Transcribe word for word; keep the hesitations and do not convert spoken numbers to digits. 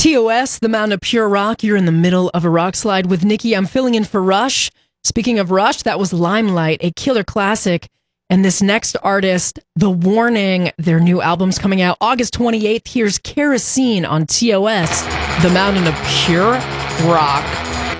T O S, the Mountain of Pure Rock. You're in the middle of a rock slide with Nikki. I'm filling in for Rush. Speaking of Rush, that was Limelight, a killer classic. And this next artist, The Warning, their new album's coming out August twenty-eighth. Here's Kerosene on T O S, the Mountain of Pure Rock.